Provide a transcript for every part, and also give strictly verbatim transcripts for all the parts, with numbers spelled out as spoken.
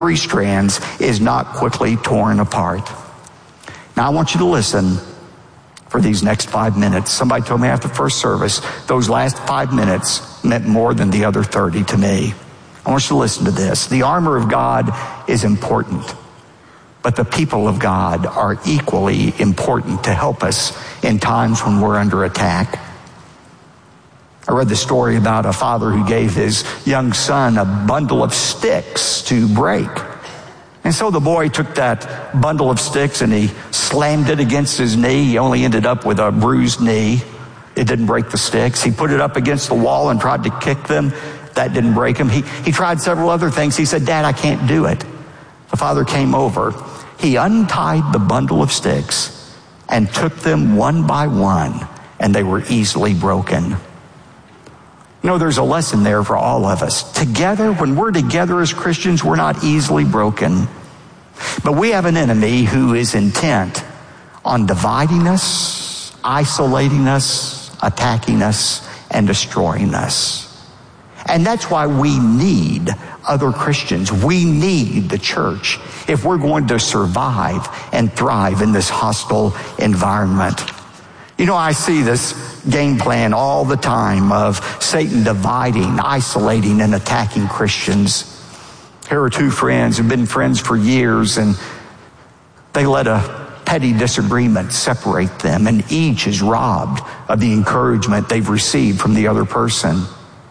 three strands is not quickly torn apart. Now I want you to listen for these next five minutes. Somebody told me after first service, those last five minutes meant more than the other thirty to me. I want you to listen to this. The armor of God is important, but the people of God are equally important to help us in times when we're under attack. I read the story about a father who gave his young son a bundle of sticks to break. And so the boy took that bundle of sticks and he slammed it against his knee. He only ended up with a bruised knee. It didn't break the sticks. He put it up against the wall and tried to kick them. That didn't break him. He, he tried several other things. He said, "Dad, I can't do it." The father came over. He untied the bundle of sticks and took them one by one, and they were easily broken. You know, there's a lesson there for all of us. Together, when we're together as Christians, we're not easily broken. But we have an enemy who is intent on dividing us, isolating us, attacking us, and destroying us. And that's why we need other Christians. We need the church if we're going to survive and thrive in this hostile environment. You know, I see this game plan all the time of Satan dividing, isolating, and attacking Christians. Here are two friends who've been friends for years, and they let a petty disagreement separate them, and each is robbed of the encouragement they've received from the other person.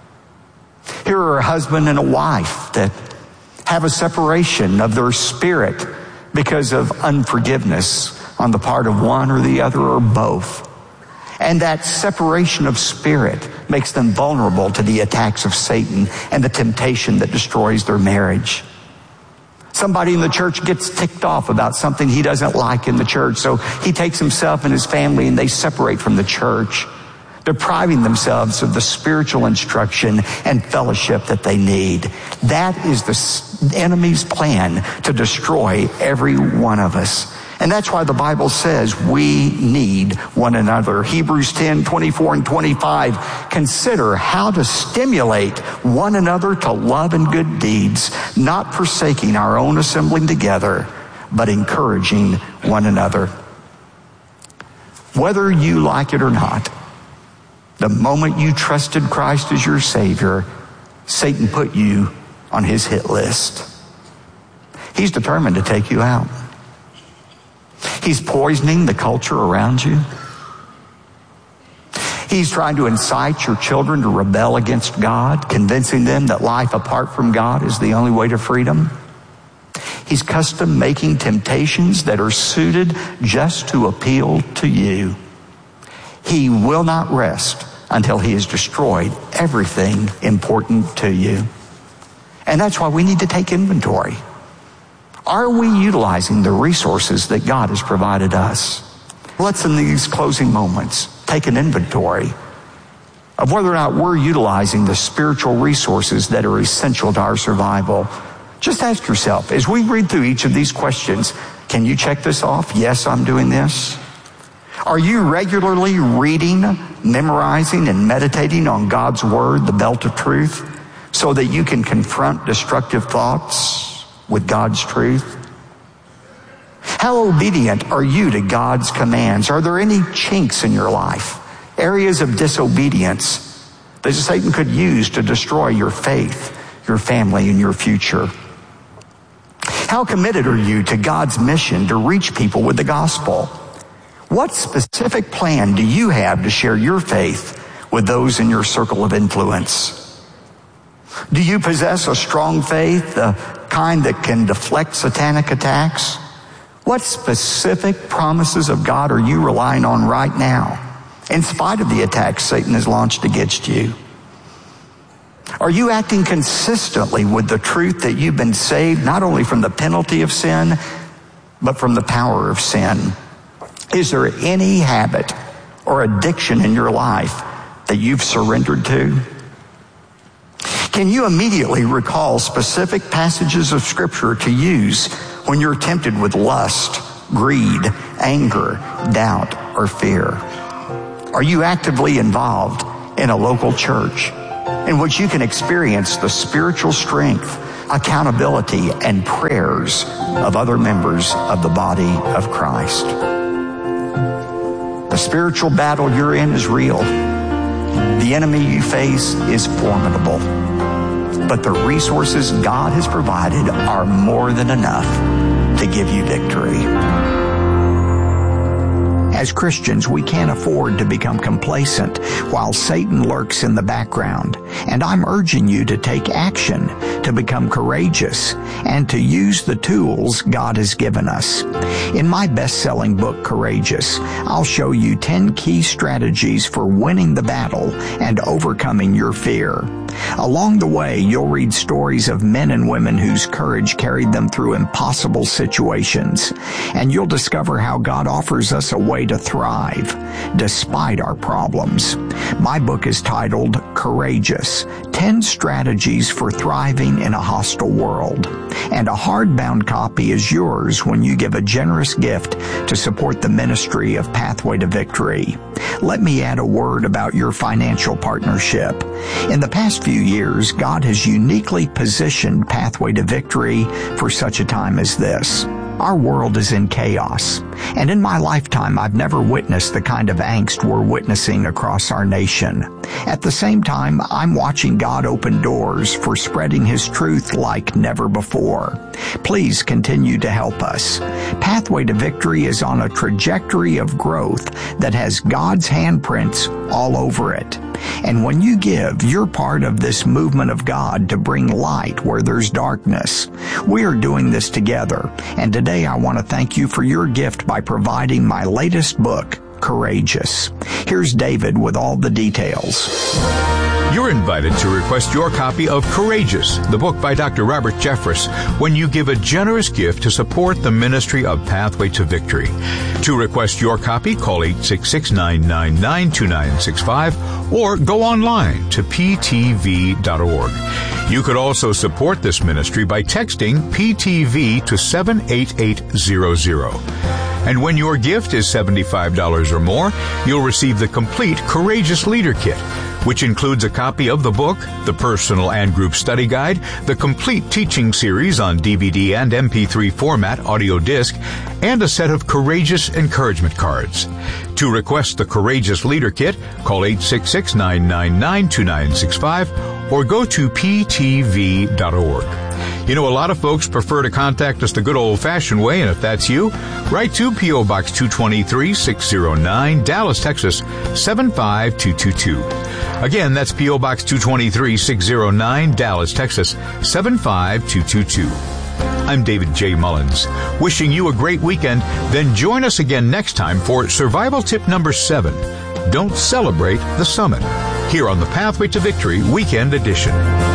Here are a husband and a wife that have a separation of their spirit because of unforgiveness on the part of one or the other or both. And that separation of spirit makes them vulnerable to the attacks of Satan and the temptation that destroys their marriage. Somebody in the church gets ticked off about something he doesn't like in the church, so he takes himself and his family and they separate from the church, depriving themselves of the spiritual instruction and fellowship that they need. That is the enemy's plan to destroy every one of us. And that's why the Bible says we need one another. Hebrews ten, twenty-four and twenty-five, consider how to stimulate one another to love and good deeds, not forsaking our own assembling together, but encouraging one another. Whether you like it or not, the moment you trusted Christ as your Savior, Satan put you on his hit list. He's determined to take you out. He's poisoning the culture around you. He's trying to incite your children to rebel against God, convincing them that life apart from God is the only way to freedom. He's custom making temptations that are suited just to appeal to you. He will not rest until he has destroyed everything important to you. And that's why we need to take inventory. Are we utilizing the resources that God has provided us? Let's, in these closing moments, take an inventory of whether or not we're utilizing the spiritual resources that are essential to our survival. Just ask yourself, as we read through each of these questions, can you check this off? Yes, I'm doing this. Are you regularly reading, memorizing, and meditating on God's Word, the belt of truth, so that you can confront destructive thoughts with God's truth? How obedient are you to God's commands? Are there any chinks in your life, areas of disobedience that Satan could use to destroy your faith, your family, and your future? How committed are you to God's mission to reach people with the gospel? What specific plan do you have to share your faith with those in your circle of influence? Do you possess a strong faith, the kind that can deflect satanic attacks? What specific promises of God are you relying on right now, in spite of the attacks Satan has launched against you? Are you acting consistently with the truth that you've been saved not only from the penalty of sin, but from the power of sin? Is there any habit or addiction in your life that you've surrendered to? Can you immediately recall specific passages of Scripture to use when you're tempted with lust, greed, anger, doubt, or fear? Are you actively involved in a local church in which you can experience the spiritual strength, accountability, and prayers of other members of the body of Christ. The spiritual battle you're in is real. The enemy you face is formidable. But the resources God has provided are more than enough to give you victory. As Christians, we can't afford to become complacent while Satan lurks in the background. And I'm urging you to take action, to become courageous, and to use the tools God has given us. In my best-selling book, Courageous, I'll show you ten key strategies for winning the battle and overcoming your fear. Along the way, you'll read stories of men and women whose courage carried them through impossible situations, and you'll discover how God offers us a way to thrive despite our problems. My book is titled Courageous, ten Strategies for Thriving in a Hostile World, and a hardbound copy is yours when you give a generous gift to support the ministry of Pathway to Victory. Let me add a word about your financial partnership. In the past few years, God has uniquely positioned Pathway to Victory for such a time as this. Our world is in chaos, and in my lifetime, I've never witnessed the kind of angst we're witnessing across our nation. At the same time, I'm watching God open doors for spreading His truth like never before. Please continue to help us. Pathway to Victory is on a trajectory of growth that has God's handprints all over it. And when you give, you're part of this movement of God to bring light where there's darkness. We are doing this together, and today I want to thank you for your gift by providing my latest book, Courageous. Here's David with all the details. You're invited to request your copy of Courageous, the book by Doctor Robert Jeffress, when you give a generous gift to support the ministry of Pathway to Victory. To request your copy, call eight six six, nine nine nine, two nine six five or go online to p t v dot org. You could also support this ministry by texting P T V to seven eight eight zero zero. And when your gift is seventy-five dollars or more, you'll receive the complete Courageous Leader Kit, which includes a copy of the book, the personal and group study guide, the complete teaching series on D V D and M P three format audio disc, and a set of Courageous encouragement cards. To request the Courageous Leader Kit, call eight six six, nine nine nine, two nine six five or go to p t v dot org. You know, a lot of folks prefer to contact us the good old-fashioned way, and if that's you, write to P O. Box two twenty-three, six oh nine, Dallas, Texas, seven five two two two. Again, that's P O. Box two twenty-three, six oh nine, Dallas, Texas, seven five two two two. I'm David J. Mullins, wishing you a great weekend. Then join us again next time for Survival Tip number seven. Don't celebrate the summit. Here on the Pathway to Victory Weekend Edition.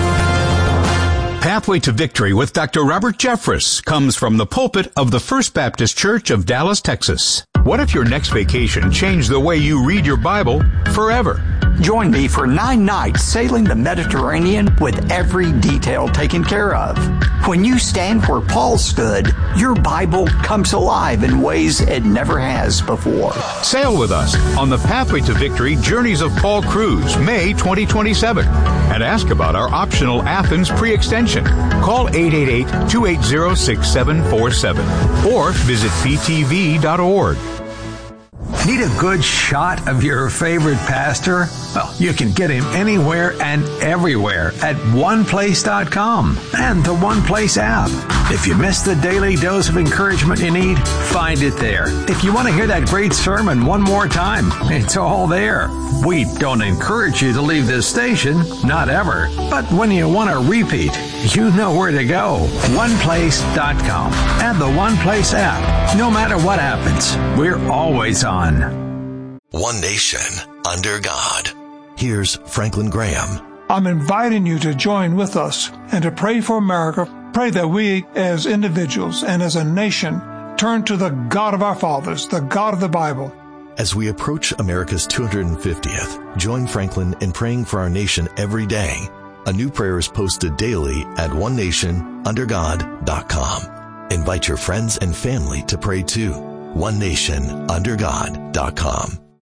Pathway to Victory with Doctor Robert Jeffress comes from the pulpit of the First Baptist Church of Dallas, Texas. What if your next vacation changed the way you read your Bible forever? Join me for nine nights sailing the Mediterranean with every detail taken care of. When you stand where Paul stood, your Bible comes alive in ways it never has before. Sail with us on the Pathway to Victory Journeys of Paul Cruise, May twenty twenty-seven, and ask about our optional Athens pre-extension. Call eight eight eight, two eight zero, six seven four seven or visit p t v dot org. Need a good shot of your favorite pastor? Well, you can get him anywhere and everywhere at one place dot com and the One Place app. If you miss the daily dose of encouragement you need, find it there. If you want to hear that great sermon one more time, it's all there. We don't encourage you to leave this station, not ever. But when you want to repeat, you know where to go. one place dot com and the One Place app. No matter what happens, we're always on. One nation under God. Here's Franklin Graham. I'm inviting you to join with us and to pray for America. Pray that we as individuals and as a nation turn to the God of our fathers, the God of the Bible. As we approach America's two hundred fiftieth, join Franklin in praying for our nation every day. A new prayer is posted daily at one nation under god dot com. Invite your friends and family to pray too. one nation under god dot com.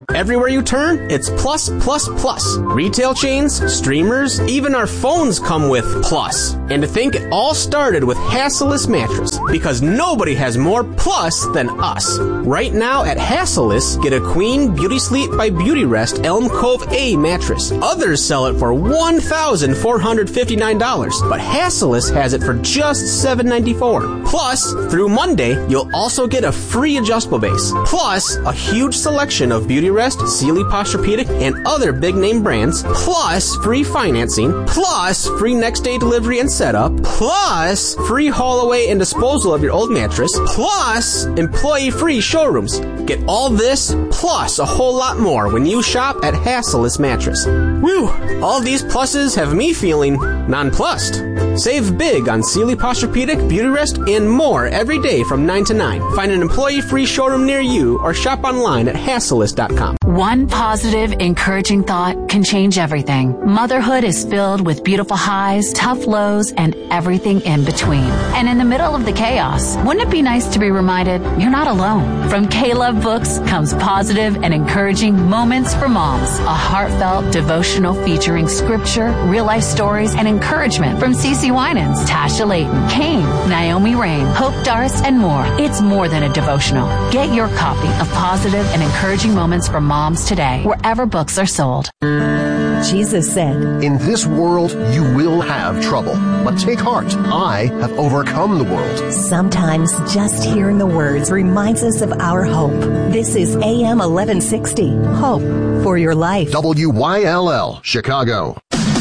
Everywhere you turn, it's plus, plus, plus. Retail chains, streamers, even our phones come with plus. And to think it all started with Hassellus Mattress, because nobody has more plus than us. Right now at Hassellus, get a Queen Beauty Sleep by Beautyrest Elm Cove A mattress. Others sell it for one thousand four hundred fifty-nine dollars, but Hassellus has it for just seven hundred ninety-four dollars. Plus, through Monday, you'll also get a free adjustable base. Plus, a huge selection of Beautyrest, Sealy Posturepedic, and other big-name brands. Plus, free financing. Plus, free next-day delivery and setup. Plus, free haul away and disposal of your old mattress. Plus, employee-free showrooms. Get all this, plus a whole lot more when you shop at Hassellus Mattress. Woo! All these pluses have me feeling nonplussed. Save big on Sealy Posturepedic, Beautyrest, and more every day from nine to nine. Find an employee-free showroom near you or shop online at Hassellus dot com. One positive, encouraging thought can change everything. Motherhood is filled with beautiful highs, tough lows, and everything in between. And in the middle of the chaos, wouldn't it be nice to be reminded you're not alone? From K-Love Books comes positive and encouraging Moments for Moms, a heartfelt devotional featuring scripture, real-life stories, and encouragement from Cece Winans, Tasha Layton, Kane, Naomi Rain, Hope Darce, and more. It's more than a devotional. Get your copy of Positive and Encouraging Moments for Moms today, wherever books are sold. Jesus said, "In this world you will have trouble, but take heart. I have overcome the world." Sometimes just hearing the words reminds us of our hope. This is A M eleven sixty, Hope for Your Life. W Y L L, Chicago.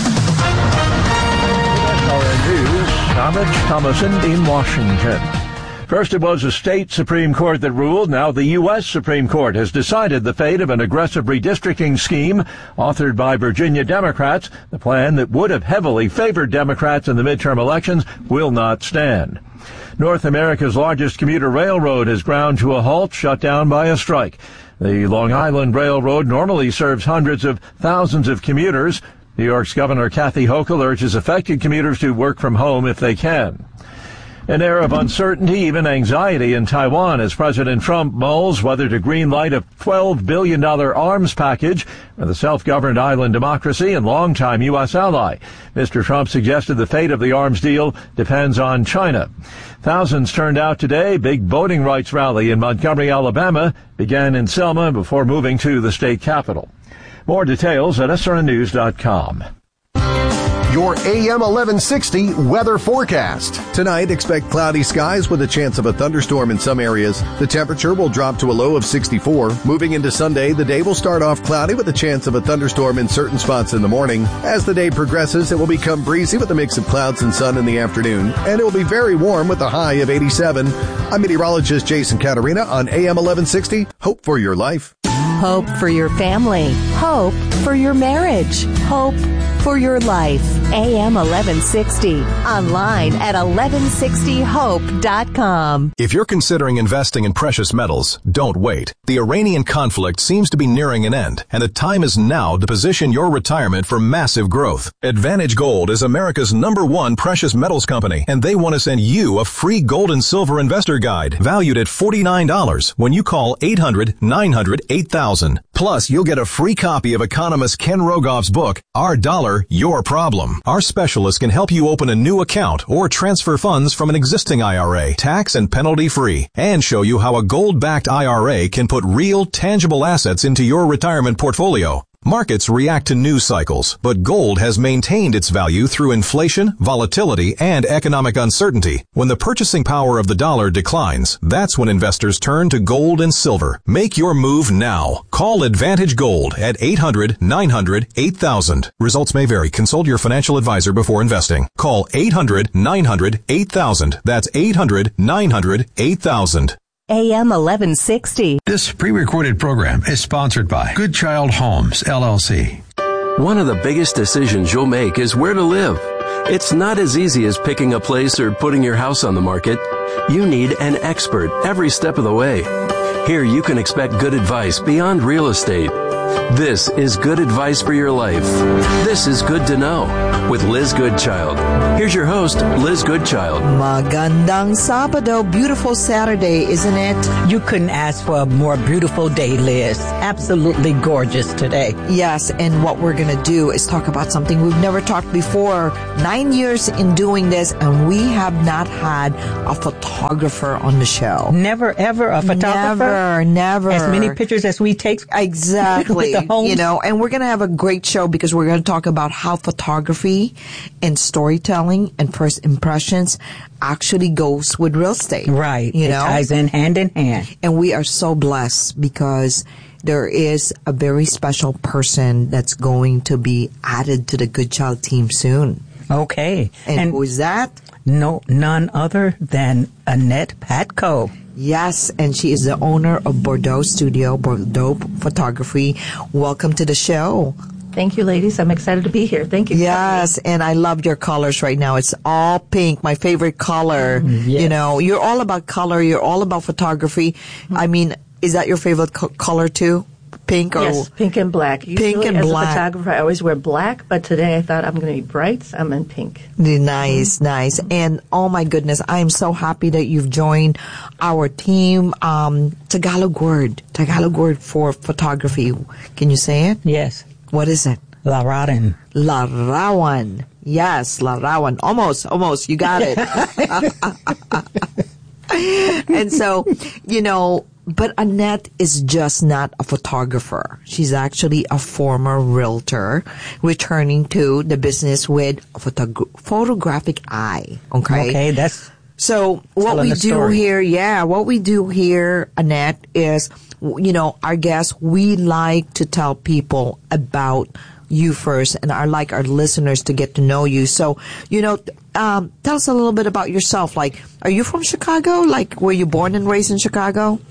News, Thomas Thomason in Washington. First, it was a state Supreme Court that ruled. Now the U S Supreme Court has decided the fate of an aggressive redistricting scheme authored by Virginia Democrats. The plan that would have heavily favored Democrats in the midterm elections will not stand. North America's largest commuter railroad has ground to a halt, shut down by a strike. The Long Island Railroad normally serves hundreds of thousands of commuters. New York's Governor Kathy Hochul urges affected commuters to work from home if they can. An air of uncertainty, even anxiety in Taiwan as President Trump mulls whether to greenlight a twelve billion dollars arms package for the self-governed island democracy and longtime U S ally. Mister Trump suggested the fate of the arms deal depends on China. Thousands turned out today. Big voting rights rally in Montgomery, Alabama began in Selma before moving to the state capital. More details at S R N news dot com. Your A M eleven sixty weather forecast. Tonight, expect cloudy skies with a chance of a thunderstorm in some areas. The temperature will drop to a low of sixty-four. Moving into Sunday, the day will start off cloudy with a chance of a thunderstorm in certain spots in the morning. As the day progresses, it will become breezy with a mix of clouds and sun in the afternoon, and it will be very warm with a high of eighty-seven. I'm meteorologist Jason Caterina on A M eleven sixty. Hope for your life. Hope for your family. Hope for your marriage. Hope for your life. A M eleven sixty. Online at eleven sixty hope dot com. If you're considering investing in precious metals, don't wait. The Iranian conflict seems to be nearing an end, and the time is now to position your retirement for massive growth. Advantage Gold is America's number one precious metals company, and they want to send you a free gold and silver investor guide valued at forty-nine dollars when you call eight hundred nine hundred eight thousand. Plus, you'll get a free copy of economist Ken Rogoff's book, Our Dollar, Your Problem. Our specialists can help you open a new account or transfer funds from an existing I R A, tax and penalty free, and show you how a gold-backed I R A can put real, tangible assets into your retirement portfolio. Markets react to news cycles, but gold has maintained its value through inflation, volatility, and economic uncertainty. When the purchasing power of the dollar declines, that's when investors turn to gold and silver. Make your move now. Call Advantage Gold at eight hundred nine hundred eight thousand. Results may vary. Consult your financial advisor before investing. Call eight hundred nine hundred eight thousand. That's eight hundred nine hundred eight thousand. A M eleven sixty. This pre-recorded program is sponsored by Good Child Homes, L L C. One of the biggest decisions you'll make is where to live. It's not as easy as picking a place or putting your house on the market. You need an expert every step of the way. Here you can expect good advice beyond real estate. This is good advice for your life. This is Good to Know with Liz Goodchild. Here's your host, Liz Goodchild. Magandang Sabado. Beautiful Saturday, isn't it? You couldn't ask for a more beautiful day, Liz. Absolutely gorgeous today. Yes, and what we're going to do is talk about something we've never talked before. Nine years in doing this, and we have not had a photographer on the show. Never, ever a photographer? Never, never. As many pictures as we take. Exactly. You know, and we're going to have a great show because we're going to talk about how photography and storytelling and first impressions actually goes with real estate. Right. You it know? ties in hand in hand. And we are so blessed because there is a very special person that's going to be added to the Goodchild team soon. Okay. And, and who is that? No, none other than Annette Patko. Yes, and she is the owner of Bordeaux Studio, Bordeaux Photography. Welcome to the show. Thank you, ladies. I'm excited to be here. Thank you. Yes, and I love your colors right now. It's all pink, my favorite color. Yes. You know, you're all about color. You're all about photography. Mm-hmm. I mean, is that your favorite co- color too? Pink or yes, pink and black. Usually, pink and as black. As a photographer, I always wear black, but today I thought I'm going to be bright. So I'm in pink. Nice, mm-hmm. nice. And oh my goodness, I am so happy that you've joined our team. Um, Tagalog word, Tagalog word for photography. Can you say it? Yes. What is it? Larawan. Larawan. Yes, Larawan. Almost, almost. You got it. And so, you know, but Annette is just not a photographer. She's actually a former realtor returning to the business with a photog- photographic eye. Okay. Okay, that's so what we do story. here, yeah, what we do here, Annette, is, you know, our guests, we like to tell people about you first, and I like our listeners to get to know you. So, you know, um, tell us a little bit about yourself. Like, are you from Chicago? Like, were you born and raised in Chicago?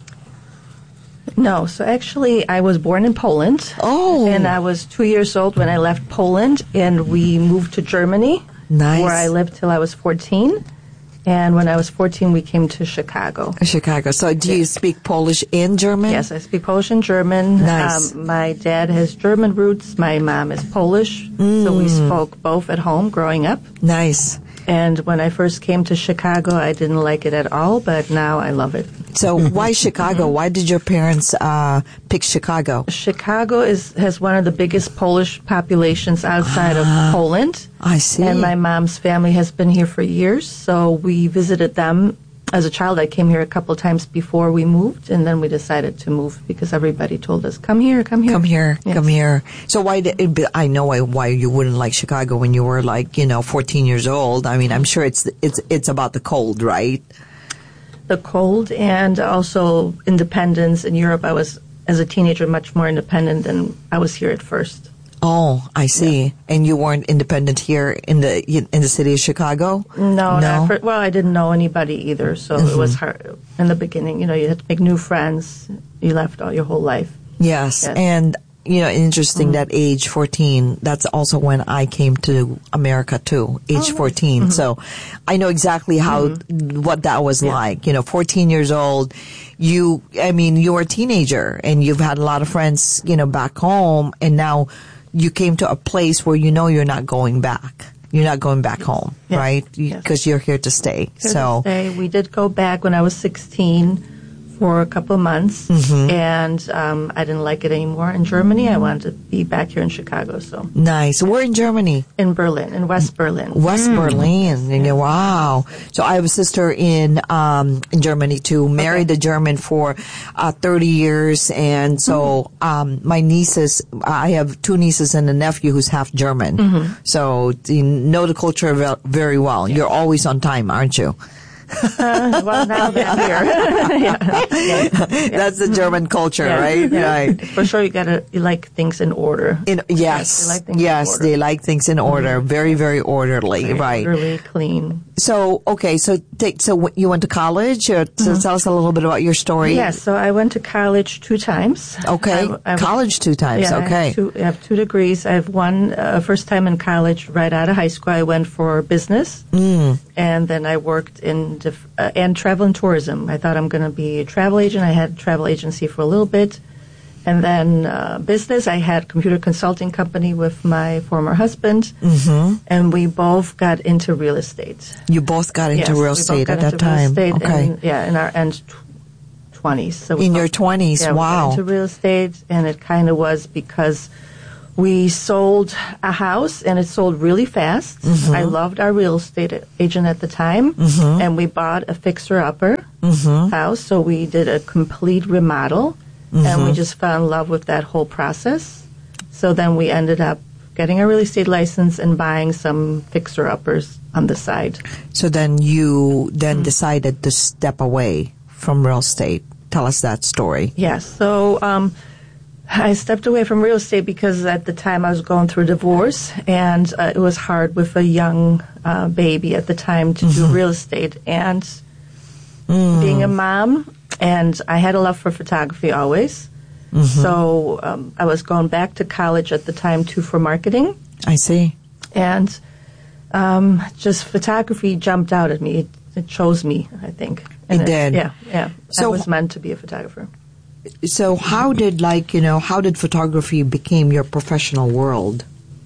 No, so actually I was born in Poland. Oh. And I was two years old when I left Poland, and we moved to Germany. Nice. Where I lived till I was fourteen. And when I was fourteen, we came to Chicago. Chicago. So do you yes. speak Polish and German? Yes, I speak Polish and German. Nice. Um, my dad has German roots. My mom is Polish. Mm. So we spoke both at home growing up. Nice. And when I first came to Chicago, I didn't like it at all, but now I love it. So why Chicago? Why did your parents uh, pick Chicago? Chicago is has one of the biggest Polish populations outside ah, of Poland. I see. And my mom's family has been here for years, so we visited them. As a child, I came here a couple of times before we moved, and then we decided to move because everybody told us, come here, come here. Come here, yes. come here. So why did it be, I know why, why you wouldn't like Chicago when you were like, you know, fourteen years old. I mean, I'm sure it's it's it's about the cold, right? The cold and also independence. In Europe, I was, as a teenager, much more independent than I was here at first. Oh, I see. Yeah. And you weren't independent here in the in the city of Chicago? No, no. Not for, well, I didn't know anybody either, so mm-hmm. it was hard in the beginning. You know, you had to make new friends. You left all your whole life. Yes, yes. And you know, interesting mm-hmm. that age fourteen. That's also when I came to America too, age oh, fourteen. Mm-hmm. So I know exactly how mm-hmm. what that was yeah. like. You know, fourteen years old. You, I mean, you were a teenager, and you've had a lot of friends, you know, back home, and now you came to a place where you know you're not going back. You're not going back home, yes. right? Because yes. you're here to stay. Here so to stay. We did go back when I was sixteen for a couple of months, mm-hmm. and um, I didn't like it anymore in Germany. I wanted to be back here in Chicago. So nice. We're in Germany. In Berlin, in West Berlin. West mm. Berlin. And wow. So I have a sister in um, in Germany too. Married okay. a German for uh, thirty years, and so mm-hmm. um, my nieces. I have two nieces and a nephew who's half German. Mm-hmm. So you know the culture very well. Yeah. You're always on time, aren't you? uh, well, now they're here. yeah. Yeah. Yeah. That's the German culture, yeah. right? Yeah. Right. For sure, you gotta you like things in order. In, yes, yes, they like things, yes, in order. They like things in order. Mm-hmm. Very, very orderly, very right? Orderly, clean. So, okay, so take, so you went to college. Or, so mm-hmm. tell us a little bit about your story. Yes, yeah, so I went to college two times. Okay, I, I, college two times. Yeah, okay, I have, two, I have two degrees. I have one uh, first time in college right out of high school. I went for business, mm. and then I worked in diff- uh, and travel and tourism. I thought I'm going to be a travel agent. I had a travel agency for a little bit, And then uh, business, I had a computer consulting company with my former husband, Mm-hmm. and we both got into real estate. You both got into Yes, real we both estate got at that into real time. estate Okay. in- yeah, in our end twenties. So we In both- your twenties, yeah, we got wow. into real estate, and it kind of was because we sold a house, and it sold really fast. Mhm. I loved our real estate agent at the time, Mhm. and we bought a fixer-upper Mhm. house, so we did a complete remodel, and we Mhm. just fell in love with that whole process. So then we ended up getting a real estate license and buying some fixer-uppers on the side. So then you Mm. then decided to step away from real estate. Tell us that story. Yes. So um, I stepped away from real estate because at the time I was going through a divorce, and uh, it was hard with a young uh, baby at the time to do real estate. And Mm. being a mom, and I had a love for photography always. Mhm. So um, I was going back to college at the time too for marketing. I see. And um, just photography jumped out at me. It, it chose me, I think. And It did. Yeah, yeah. I So- was meant to be a photographer. So how did like you know how did photography became your professional world?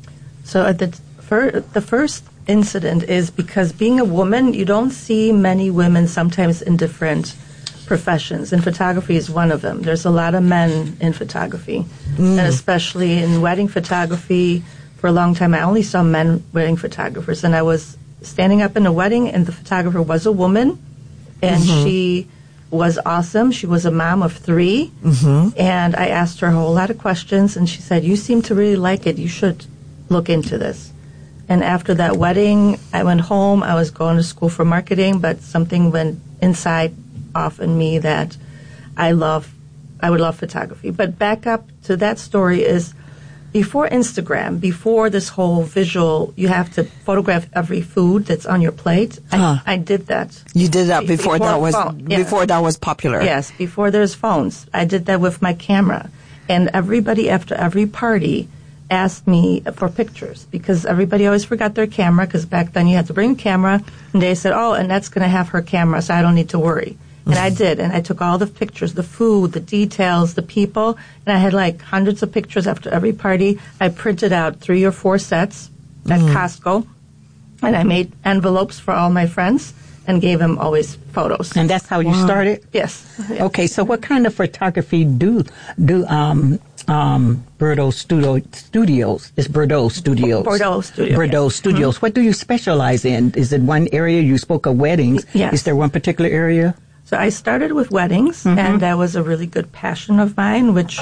So at the fir- the first incident is because being a woman, you don't see many women sometimes in different professions, and photography is one of them. There's a lot of men in photography, Mm. and especially in wedding photography. For a long time, I only saw men wedding photographers, and I was standing up in a wedding, and the photographer was a woman, and Mhm. she was awesome. She was a mom of three, Mm-hmm. and I asked her a whole lot of questions, and she said, "You seem to really like it. You should look into this." And after that wedding, I went home. I was going to school for marketing, but something went inside off in me that I love. I would love photography. But back up to that story is before Instagram, before this whole visual, you have to photograph every food that's on your plate. Huh. I, I did that. You did that before, that was phone, yeah. before that was popular. Yes, before there's phones. I did that with my camera. And everybody after every party asked me for pictures because everybody always forgot their camera because back then you had to bring a camera. And they said, oh, and that's going to have her camera, so I don't need to worry. And I did, and I took all the pictures, the food, the details, the people, and I had like hundreds of pictures after every party. I printed out three or four sets at Mm. Costco, and I made envelopes for all my friends and gave them always photos. And that's how you Wow. started? Yes. Okay, so what kind of photography do do um um Bordeaux Studio Studios? Is Bordeaux Studios? Bordeaux Studios, Bordeaux yes. Studios. Mhm. What do you specialize in? Is it one area? You spoke of weddings. Yes. Is there one particular area? So I started with weddings, Mhm. and that was a really good passion of mine, which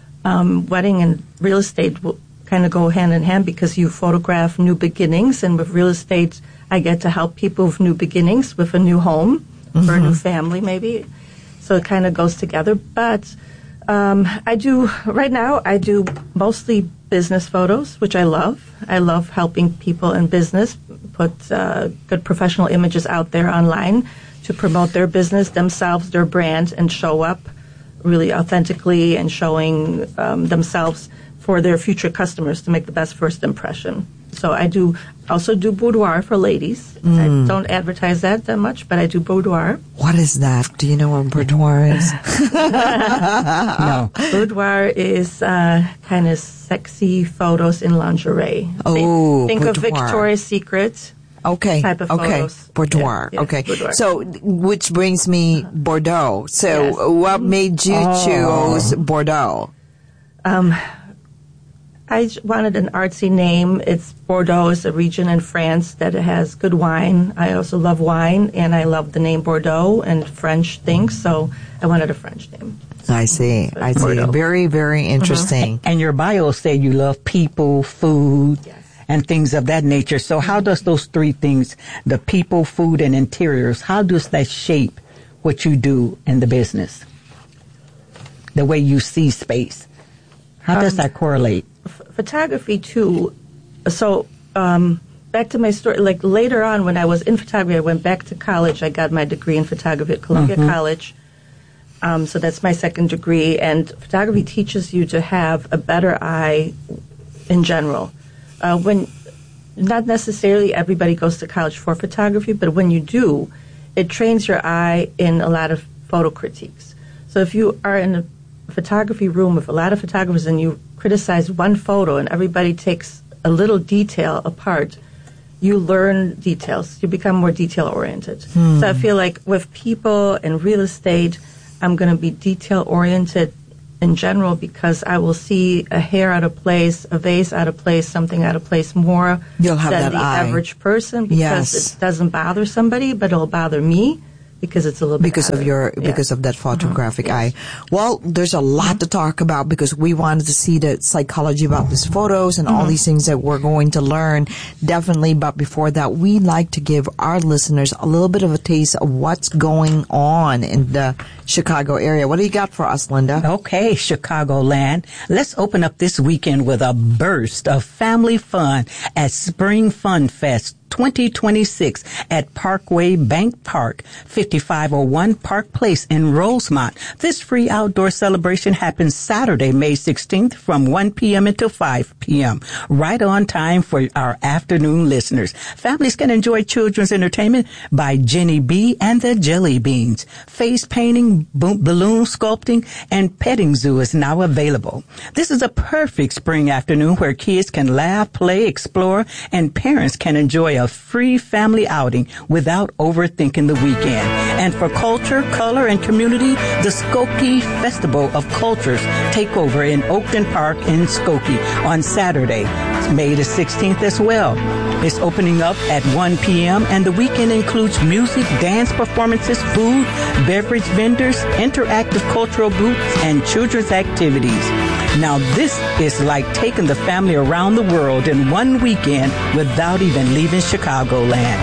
um, wedding and real estate will kind of go hand in hand because you photograph new beginnings, and with real estate, I get to help people with new beginnings, with a new home, or a new Mhm. family maybe. So it kind of goes together. But um, I do, right now, I do mostly business photos, which I love. I love helping people in business put uh, good professional images out there online to promote their business, themselves, their brand, and show up really authentically and showing um, themselves for their future customers to make the best first impression. So I do also do boudoir for ladies. Mm. I don't advertise that that much, but I do boudoir. What is that? Do you know what boudoir is? No. Boudoir is uh, kind of sexy photos in lingerie. Oh, Think of boudoir. Victoria's Secret. Okay. Type of okay. photos. Boudoir. Yeah, yeah, okay. boudoir. So, which brings me Bordeaux. So, Yes. what made you Oh. choose Bordeaux? Um, I j- wanted an artsy name. It's Bordeaux is a region in France that has good wine. I also love wine, and I love the name Bordeaux and French things, so I wanted a French name. I see. I see. Bordeaux. Very, very interesting. And your bio said you love people, food, and things of that nature. So how does those three things, the people, food, and interiors, how does that shape what you do in the business? The way you see space. How does Um, that correlate? F- photography too. So um, back to my story. Like later on, when I was in photography, I went back to college. I got my degree in photography at Columbia Mm-hmm. Mhm. College. Um, so that's my second degree, and photography teaches you to have a better eye in general. Uh, when not necessarily everybody goes to college for photography, but when you do, it trains your eye in a lot of photo critiques. So if you are in a photography room with a lot of photographers and you criticize one photo and everybody takes a little detail apart, you learn details. You become more detail-oriented. Hmm. So I feel like with people and real estate, I'm going to be detail-oriented in general because I will see a hair out of place, a vase out of place, something out of place more You'll have than that the eye. average person because Yes. it doesn't bother somebody, but it'll bother me because it's a little bit because of out your yeah. because of that photographic Uh-huh. eye. Well, there's a lot to talk about because we wanted to see the psychology about these photos and all Mhm. these things that we're going to learn definitely. But before that, we like to give our listeners a little bit of a taste of what's going on in the Chicago area. What do you got for us, Linda? Okay, Chicagoland. Let's open up this weekend with a burst of family fun at Spring Fun Fest twenty twenty-six at Parkway Bank Park, fifty-five oh one Park Place in Rosemont. This free outdoor celebration happens Saturday, May sixteenth from one p.m. until five p.m. Right on time for our afternoon listeners. Families can enjoy children's entertainment by Jenny B. and the Jelly Beans. Face painting, bo- balloon sculpting, and petting zoo is now available. This is a perfect spring afternoon where kids can laugh, play, explore, and parents can enjoy a free family outing without overthinking the weekend. And for culture, color, and community, the Skokie Festival of Cultures take over in Oakton Park in Skokie on Saturday, May the sixteenth as well. It's opening up at one p.m. and the weekend includes music, dance performances, food, beverage vendors, interactive cultural booths, and children's activities. Now this is like taking the family around the world in one weekend without even leaving Chicagoland.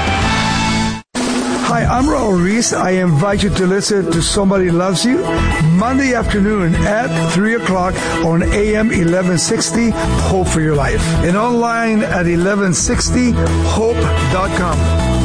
Hi, I'm Raul Reese. I invite you to listen to Somebody Loves You Monday afternoon at three o'clock on A M eleven sixty, Hope for Your Life, and online at eleven sixty hope dot com.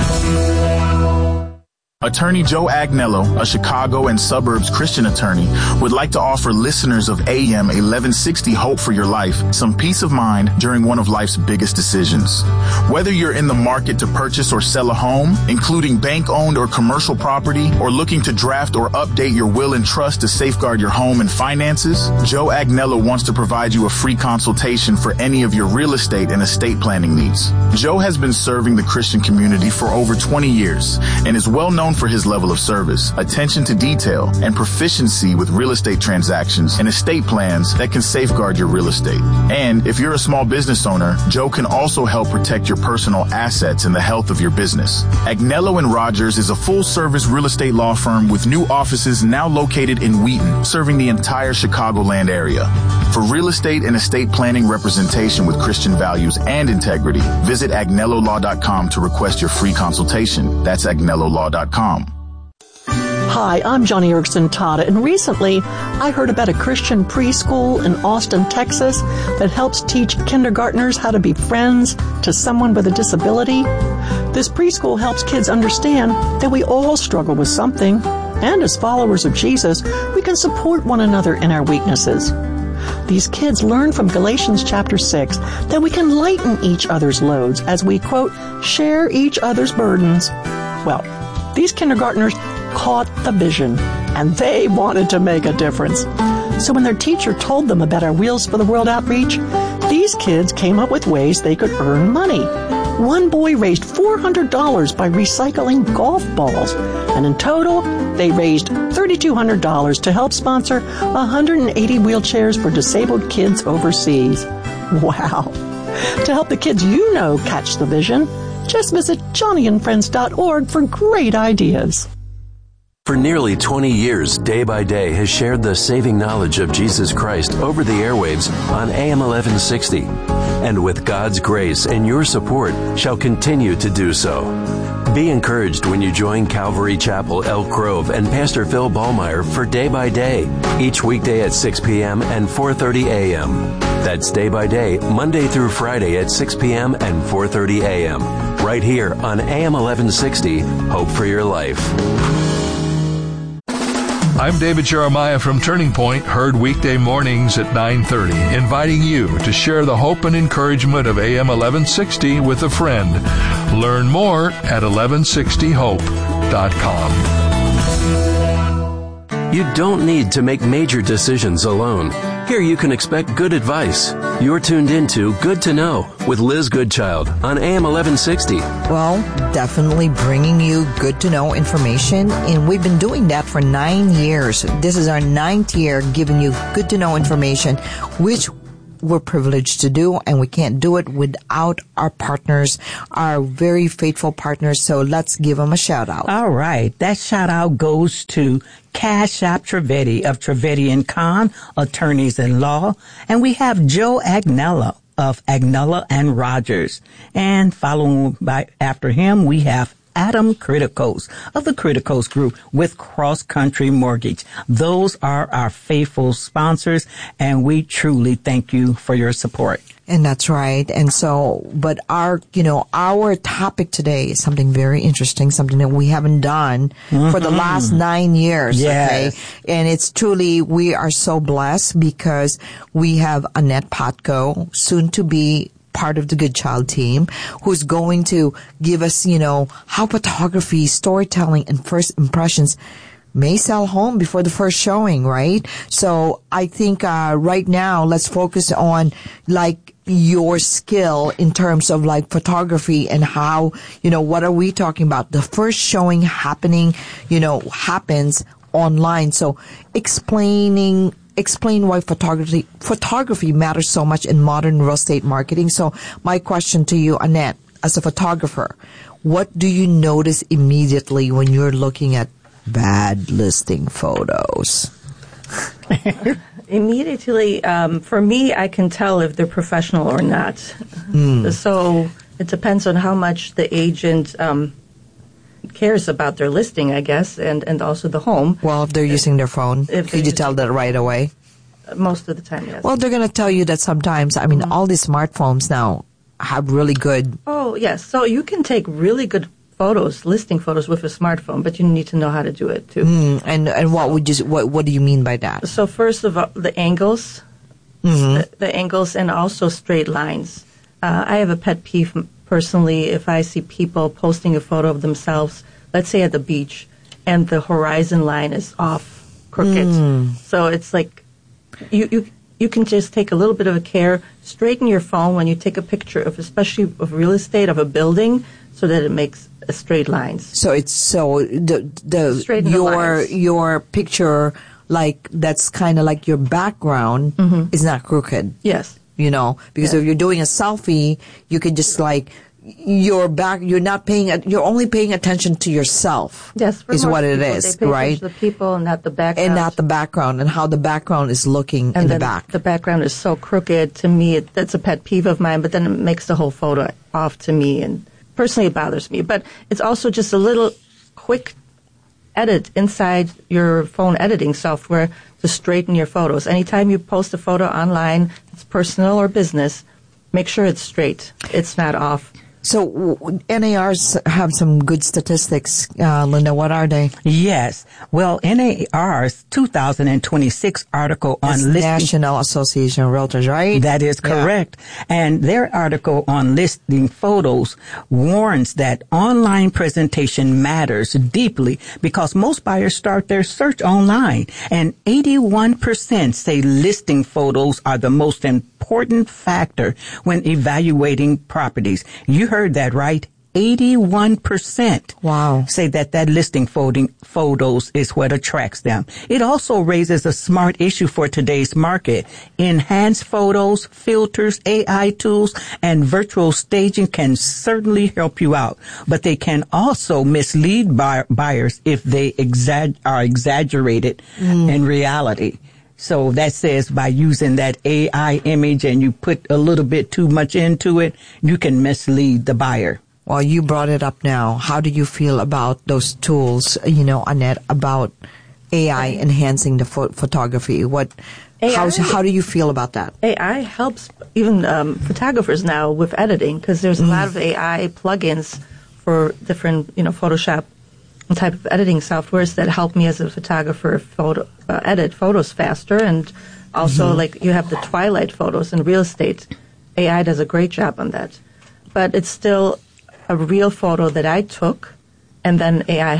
Attorney Joe Agnello, a Chicago and suburbs Christian attorney, would like to offer listeners of A M eleven sixty Hope for Your Life some peace of mind during one of life's biggest decisions. Whether you're in the market to purchase or sell a home, including bank-owned or commercial property, or looking to draft or update your will and trust to safeguard your home and finances, Joe Agnello wants to provide you a free consultation for any of your real estate and estate planning needs. Joe has been serving the Christian community for over twenty years and is well known for his level of service, attention to detail, and proficiency with real estate transactions and estate plans that can safeguard your real estate. And if you're a small business owner, Joe can also help protect your personal assets and the health of your business. Agnello and Rogers is a full-service real estate law firm with new offices now located in Wheaton, serving the entire Chicagoland area. For real estate and estate planning representation with Christian values and integrity, visit agnello law dot com to request your free consultation. That's agnello law dot com. Hi, I'm Johnny Erickson Tata, and recently I heard about a Christian preschool in Austin, Texas that helps teach kindergartners how to be friends to someone with a disability. This preschool helps kids understand that we all struggle with something, and as followers of Jesus, we can support one another in our weaknesses. These kids learn from Galatians chapter six that we can lighten each other's loads as we, quote, share each other's burdens. Well, these kindergartners caught the vision, and they wanted to make a difference. So when their teacher told them about our Wheels for the World outreach, these kids came up with ways they could earn money. One boy raised four hundred dollars by recycling golf balls, and in total, they raised three thousand two hundred dollars to help sponsor one hundred eighty wheelchairs for disabled kids overseas. Wow! To help the kids you know catch the vision, just visit johnny and friends dot org for great ideas. For nearly twenty years, Day by Day has shared the saving knowledge of Jesus Christ over the airwaves on A M eleven sixty, and with God's grace and your support shall continue to do so. Be encouraged when you join Calvary Chapel, Elk Grove, and Pastor Phil Ballmeyer for Day by Day, each weekday at six p.m. and four thirty a.m. That's Day by Day, Monday through Friday at six p.m. and four thirty a.m. right here on A M eleven sixty, Hope for Your Life. I'm David Jeremiah from Turning Point, heard weekday mornings at nine thirty, inviting you to share the hope and encouragement of A M eleven sixty with a friend. Learn more at eleven sixty hope dot com. You don't need to make major decisions alone. Here you can expect good advice. You're tuned into Good to Know with Liz Goodchild on A M eleven sixty. Well, definitely bringing you good to know information, and we've been doing that for nine years. This is our ninth year giving you good to know information, which we're privileged to do, and we can't do it without our partners, our very faithful partners. So let's give them a shout out. All right. That shout out goes to Cash App Trivedi of Trivedi and Kahn, attorneys in law. And we have Joe Agnella of Agnella and Rogers. And following by after him, we have Adam Criticos of the Criticos Group with Cross Country Mortgage. Those are our faithful sponsors, and we truly thank you for your support. And that's right. And so, but our, you know, our topic today is something very interesting, something that we haven't done mm-hmm. for the last nine years. Yes. Okay. And it's truly, we are so blessed because we have Annette Potko, soon to be part of the Good Child team, who's going to give us, you know, how photography, storytelling, and first impressions may sell home before the first showing, right? So I think uh right now, let's focus on, like, your skill in terms of, like, photography and how, you know, what are we talking about? The first showing happening, you know, happens online. So explaining Explain why photography photography matters so much in modern real estate marketing. So my question to you, Annette, as a photographer, what do you notice immediately when you're looking at bad listing photos? Immediately, um, for me, I can tell if they're professional or not. Mm. So it depends on how much the agent um, cares about their listing, I guess, and, and also the home. Well, if they're using their phone, could you tell that right away? Most of the time, yes. Well, they're going to tell you that sometimes. I mean, mm-hmm. all these smartphones now have really good... Oh, yes. So you can take really good photos, listing photos with a smartphone, but you need to know how to do it, too. Mm, and and what would you what what do you mean by that? So first of all, the angles, mm-hmm. the, the angles, and also straight lines. Uh, I have a pet peeve personally if I see people posting a photo of themselves, let's say at the beach, and the horizon line is off, crooked. Mm. So it's like you, you you can just take a little bit of a care, straighten your phone when you take a picture of, especially of real estate, of a building, so that it makes a straight lines. So it's so the the straighten your the your picture, like that's kind of like your background mm-hmm. is not crooked. Yes. You know, because yeah. if you're doing a selfie, you can just like your back. You're not paying. You're only paying attention to yourself. Yes, is what it people, is, they pay right? The people, and not the background, and not the background, and how the background is looking and in the back. The background is so crooked. To me, it, that's a pet peeve of mine. But then it makes the whole photo off to me, and personally, it bothers me. But it's also just a little quick edit inside your phone editing software to straighten your photos. Anytime you post a photo online, it's personal or business, make sure it's straight. It's not off. So N A Rs have some good statistics. Uh, Linda, what are they? Yes. Well, N A R's two thousand twenty-six article on That's listing... National Association of Realtors, right? That is correct. Yeah. And their article on listing photos warns that online presentation matters deeply because most buyers start their search online. And eighty-one percent say listing photos are the most important factor when evaluating properties. You heard that right. eighty-one percent wow. say that that listing photo- photos is what attracts them. It also raises a smart issue for today's market. Enhanced photos, filters, A I tools, and virtual staging can certainly help you out, but they can also mislead buy- buyers if they exa- are exaggerated mm. in reality. So that says by using that A I image and you put a little bit too much into it, you can mislead the buyer. Well, you brought it up now. How do you feel about those tools, you know, Annette, about A I enhancing the pho- photography? What, A I, how, how do you feel about that? A I helps even um, photographers now with editing because there's a mm. lot of A I plugins for different, you know, Photoshop type of editing softwares that help me as a photographer photo, uh, edit photos faster. And also, mm-hmm. like, you have the twilight photos in real estate. A I does a great job on that. But it's still a real photo that I took, and then A I helps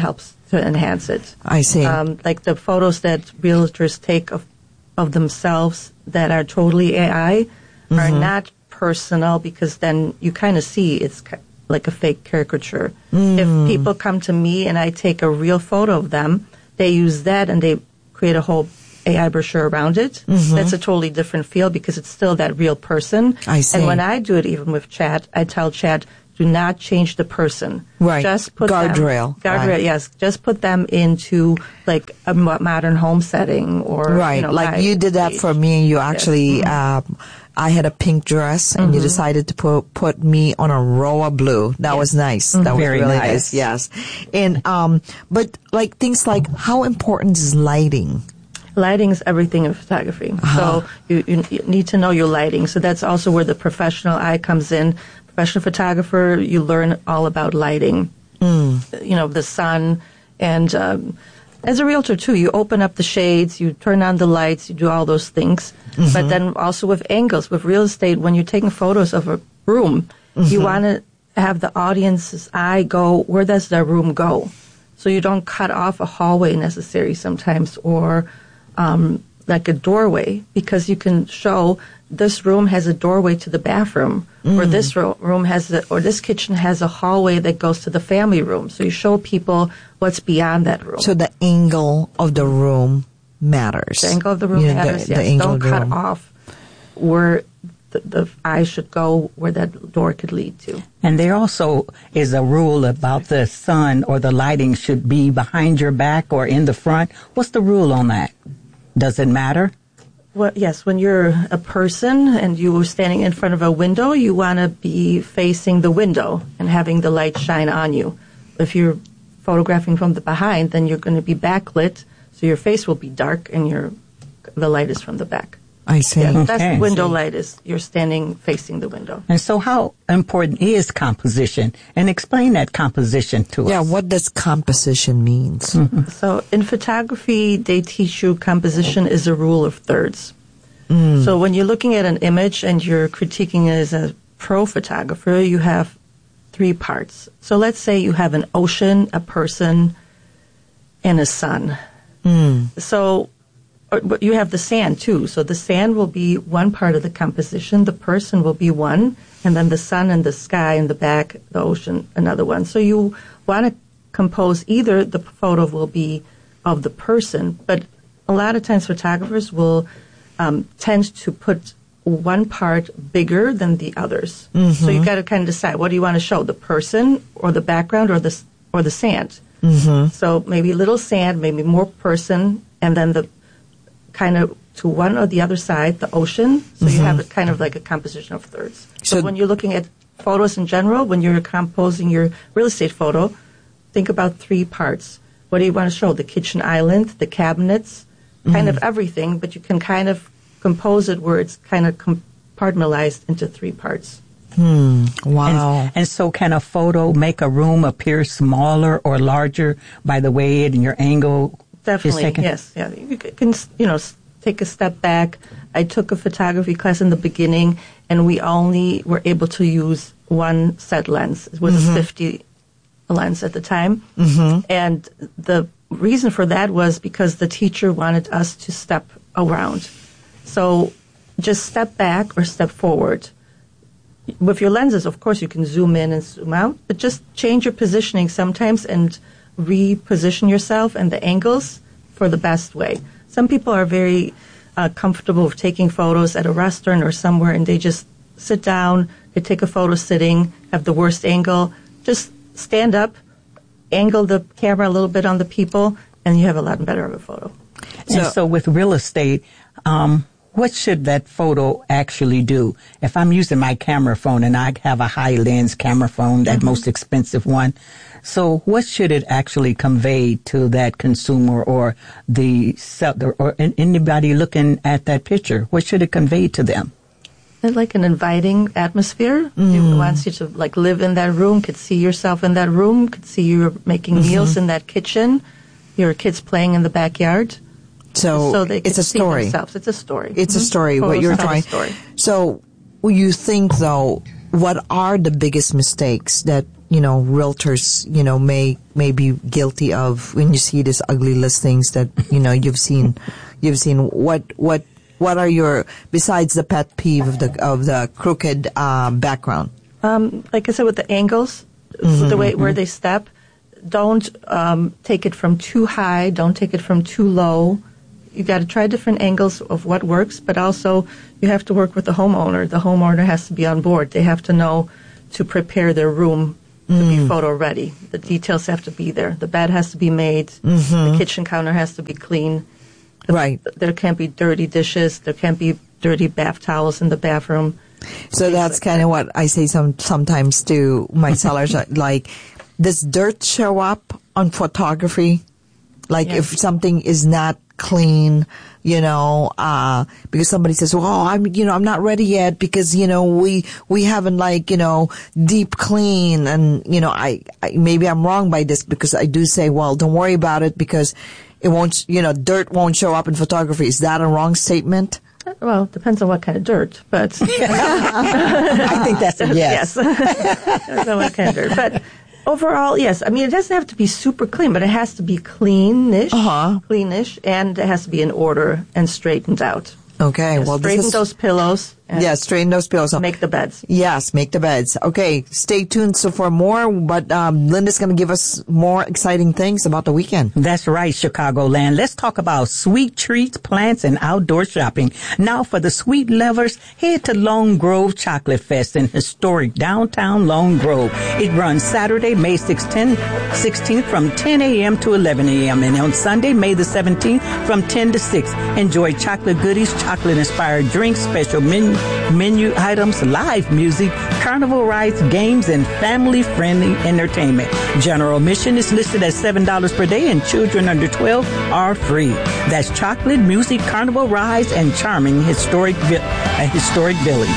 to enhance it. I see. Um, like the photos that realtors take of of themselves that are totally A I mm-hmm. are not personal, because then you kind of see it's like a fake caricature. Mm. If people come to me and I take a real photo of them, they use that and they create a whole A I brochure around it. Mm-hmm. That's a totally different feel, because it's still that real person. I see. And when I do it, even with chat, I tell chat, do not change the person. Right. Just put guardrail. Them, guardrail, right. yes. Just put them into like a modern home setting, or right. You know, like high you did that age. for me. You actually, yes. um, I had a pink dress, and mm-hmm. you decided to put put me on a row of blue. That yes. was nice. That was Very really nice. nice. Yes. And um, but like things like, how important is lighting? Lighting is everything in photography. Uh-huh. So you, you, you need to know your lighting. So that's also where the professional eye comes in. Professional photographer, you learn all about lighting. Mm. You know, the sun. And um, as a realtor, too, you open up the shades, you turn on the lights, you do all those things. Mm-hmm. But then also with angles, with real estate, when you're taking photos of a room, mm-hmm. you want to have the audience's eye go, where does the room go? So you don't cut off a hallway necessarily sometimes, or um, like a doorway, because you can show this room has a doorway to the bathroom, mm. or this ro- room has, a, or this kitchen has a hallway that goes to the family room. So you show people what's beyond that room. So the angle of the room matters. The angle of the room you know, matters, the, yes. The angle Don't of the cut room. off where the, the eye should go, where that door could lead to. And there also is a rule about the sun or the lighting should be behind your back or in the front. What's the rule on that? Does it matter? Well, yes, when you're a person and you are standing in front of a window, you want to be facing the window and having the light shine on you. If you're photographing from the behind, then you're going to be backlit, so your face will be dark and your the light is from the back. I see. Yeah, Okay. that's window light is you're standing facing the window. And so how important is composition? And explain that composition to us. Yeah, what does composition means? Mm-hmm. So in photography, they teach you composition is a rule of thirds. Mm. So when you're looking at an image and you're critiquing it as a pro photographer, you have three parts. So let's say you have an ocean, a person, and a sun. Mm. So or, but you have the sand too. So the sand will be one part of the composition, the person will be one, and then the sun and the sky in the back, the ocean, another one. So you want to compose either the photo will be of the person, but a lot of times photographers will um, tend to put one part bigger than the others. Mm-hmm. So you've got to kind of decide, what do you want to show, the person or the background or the or the sand? Mm-hmm. So maybe little sand, maybe more person, and then the kind of to one or the other side, the ocean. So mm-hmm. you have it kind of like a composition of thirds. So, so when you're looking at photos in general, when you're composing your real estate photo, think about three parts. What do you want to show? The kitchen island, the cabinets, kind mm-hmm. of everything, but you can kind of compose it where it's kind of compartmentalized into three parts. Hmm. Wow. And, and so can a photo make a room appear smaller or larger by the way it and your angle Definitely, is taken? yes. Yeah. You can, you know, take a step back. I took a photography class in the beginning, and we only were able to use one set lens. It was mm-hmm. a fifty lens at the time. Mm-hmm. And the reason for that was because the teacher wanted us to step around. So just step back or step forward. With your lenses, of course, you can zoom in and zoom out, but just change your positioning sometimes and reposition yourself and the angles for the best way. Some people are very uh, comfortable with taking photos at a restaurant or somewhere, and they just sit down, they take a photo sitting, have the worst angle. Just stand up, angle the camera a little bit on the people, and you have a lot better of a photo. And so, so with real estate, um, what should that photo actually do? If I'm using my camera phone and I have a high lens camera phone, that mm-hmm. most expensive one, so what should it actually convey to that consumer or the seller or anybody looking at that picture? What should it convey to them? It's like an inviting atmosphere. Mm. It wants you to like live in that room, could see yourself in that room, could see you making mm-hmm. meals in that kitchen, your kids playing in the backyard. So, so they it's a story. Themselves. It's a story. It's mm-hmm. a story. Photos what you're tell trying. A story. So you think though, what are the biggest mistakes that you know, realtors, you know, may, may be guilty of when you see these ugly listings that, you know, you've seen, you've seen what, what, what are your, besides the pet peeve of the, of the crooked, uh, background? Um, like I said, with the angles, mm-hmm, the way, mm-hmm. where they step, don't, um, take it from too high, don't take it from too low. You got to try different angles of what works, but also you have to work with the homeowner. The homeowner has to be on board. They have to know to prepare their room to mm. be photo ready. The details have to be there. The bed has to be made. Mm-hmm. The kitchen counter has to be clean. The, right. There can't be dirty dishes. There can't be dirty bath towels in the bathroom. So that's like kind of what I say some sometimes to my sellers. Like, does dirt show up on photography? Like, yes. if something is not clean, you know, uh, because somebody says, well, I'm, you know, I'm not ready yet because, you know, we, we haven't like, you know, deep clean. And, you know, I, I, maybe I'm wrong by this because I do say, well, don't worry about it because it won't, you know, dirt won't show up in photography. Is that a wrong statement? Well, it depends on what kind of dirt, but. I think that's a yes. Yes. Depends on what kind of dirt. But overall, yes. I mean, it doesn't have to be super clean, but it has to be cleanish, uh-huh. cleanish, and it has to be in order and straightened out. Okay, yes, well, straighten this is, those pillows. And yeah, straighten those pillows. Make the beds. Yes, make the beds. Okay, stay tuned so for more, but um, Linda's going to give us more exciting things about the weekend. That's right, Chicagoland. Let's talk about sweet treats, plants, and outdoor shopping. Now, for the sweet lovers, head to Lone Grove Chocolate Fest in historic downtown Lone Grove. It runs Saturday, May sixteenth, from ten a.m. to eleven a.m. and on Sunday, May the seventeenth, from ten to six. Enjoy chocolate goodies, chocolate-inspired drinks, special menu menu items, live music, carnival rides, games, and family-friendly entertainment. General admission is listed at seven dollars per day, and children under twelve are free. That's chocolate, music, carnival rides, and charming historic vi- a historic village.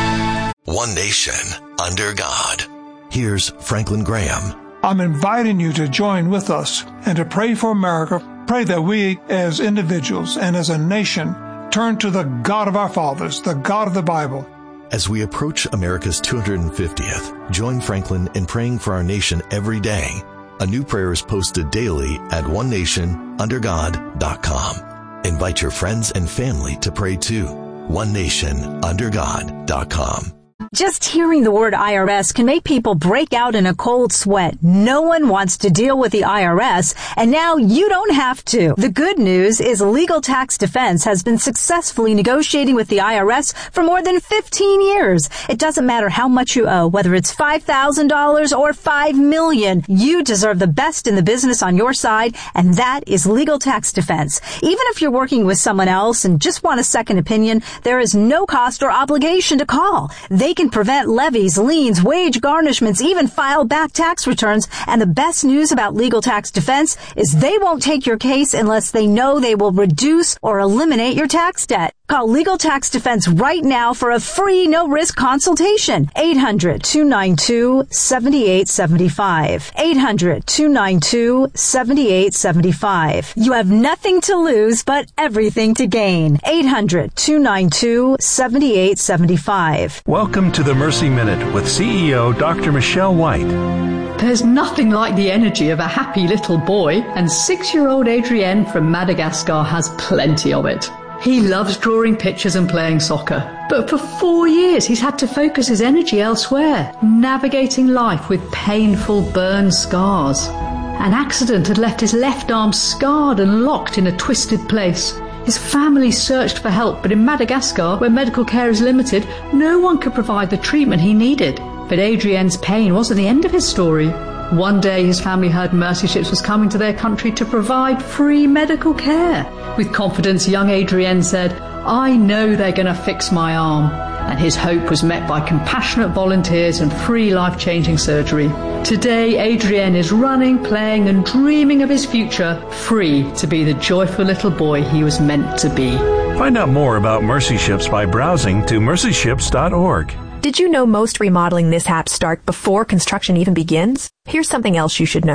One nation under God. Here's Franklin Graham. I'm inviting you to join with us and to pray for America. Pray that we as individuals and as a nation turn to the God of our fathers, the God of the Bible. As we approach America's two hundred fiftieth, join Franklin in praying for our nation every day. A new prayer is posted daily at one nation under god dot com. Invite your friends and family to pray too. one nation under god dot com. Just hearing the word I R S can make people break out in a cold sweat. No one wants to deal with the I R S, and now you don't have to. The good news is Legal Tax Defense has been successfully negotiating with the I R S for more than fifteen years. It doesn't matter how much you owe, whether it's five thousand dollars or five million dollars. You deserve the best in the business on your side, and that is Legal Tax Defense. Even if you're working with someone else and just want a second opinion, there is no cost or obligation to call. They can prevent levies, liens, wage garnishments, even file back tax returns. And the best news about Legal Tax Defense is they won't take your case unless they know they will reduce or eliminate your tax debt. Call Legal Tax Defense right now for a free no-risk consultation. eight hundred, two nine two, seven eight seven five. eight hundred, two nine two, seven eight seven five. You have nothing to lose but everything to gain. eight hundred, two nine two, seven eight seven five. Welcome to the Mercy Minute with C E O Doctor Michelle White. There's nothing like the energy of a happy little boy, and six-year-old Adrienne from Madagascar has plenty of it. He loves drawing pictures and playing soccer, but for four years he's had to focus his energy elsewhere, navigating life with painful burn scars. An accident had left his left arm scarred and locked in a twisted place. His family searched for help, but in Madagascar, where medical care is limited, no one could provide the treatment he needed. But Adrienne's pain wasn't the end of his story. One day his family heard Mercy Ships was coming to their country to provide free medical care. With confidence, young Adrienne said, "I know they're going to fix my arm." And his hope was met by compassionate volunteers and free life-changing surgery. Today, Adrienne is running, playing and dreaming of his future, free to be the joyful little boy he was meant to be. Find out more about Mercy Ships by browsing to mercy ships dot org. Did you know most remodeling mishaps start before construction even begins? Here's something else you should know.